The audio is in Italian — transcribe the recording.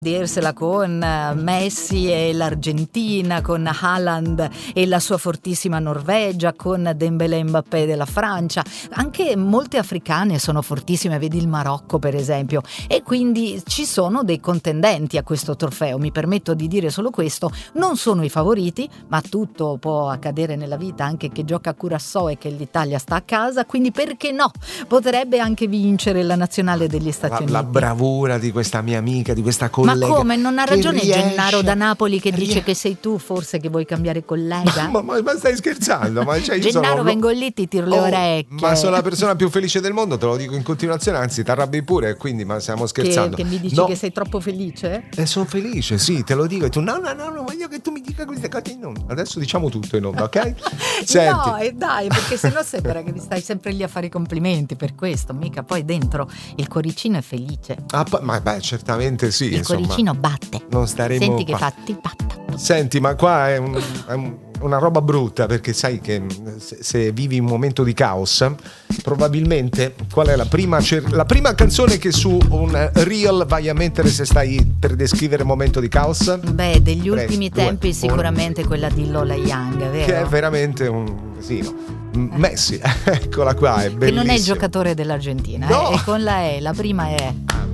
vedersela con Messi e l'Argentina, con Haaland e la sua fortissima Norvegia, con Dembélé e Mbappé della Francia. Anche molte africane sono fortissime, vedi il Marocco per esempio, e quindi ci sono dei contendenti a questo trofeo. Mi permetto di dire solo questo: non sono i favoriti, ma tutto può accadere nella vita, anche che gioca a Curaçao e che l'Italia sta a casa, quindi perché no? Potrebbe anche vincere la nazionale degli Stati Uniti. La bravura di questa mia amica, di questa collega. Ma come? Non ha ragione Gennaro da Napoli che dice che sei tu forse che vuoi cambiare collega? Ma stai scherzando? Gennaro, vengo lì, ti tiro le orecchie. Ma sono la persona più felice del mondo, te lo dico in continuazione, anzi ti arrabbi pure, quindi ma stiamo scherzando. Che mi dici che sei troppo felice? Sono felice, sì, te lo dico. E tu no, voglio che tu mi dica queste cose in onda. Adesso diciamo tutto in onda, ok? Senti. No, dai, perché sennò sembra che mi stai sempre lì a fare i complimenti per questo, mica poi dentro il cuoricino è felice. Ma beh, certamente sì. Il cuoricino batte. Non staremo. Senti qua. Che fatti batta. Senti, ma qua è una roba brutta, perché sai che se vivi un momento di caos, probabilmente qual è la prima canzone che su un reel vai a mettere se stai per descrivere un momento di caos? Beh, degli ultimi tempi sicuramente quella di Lola Young, vero? Che è veramente un casino. Messi, eccola qua, è bellissima. Che non è il giocatore dell'Argentina, no. E con la E, la prima è